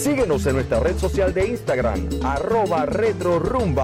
Síguenos en nuestra red social de Instagram, @RetroRumba.